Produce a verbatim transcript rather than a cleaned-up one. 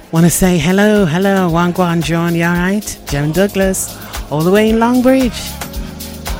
Want to say hello, hello, Wangwan John, you alright? Joan Douglas, all the way in Longbridge.